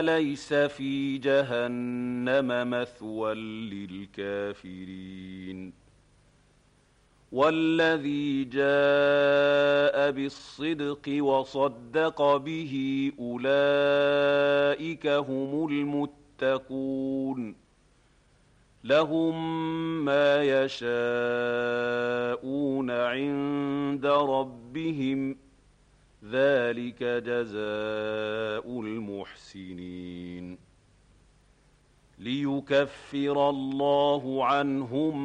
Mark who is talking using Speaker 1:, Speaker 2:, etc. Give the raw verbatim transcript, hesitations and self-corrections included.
Speaker 1: فليس في جهنم مثوى للكافرين والذي جاء بالصدق وصدق به أولئك هم المتقون لهم ما يشاءون عند ربهم ذلك جزاء المحسنين ليكفر الله عنهم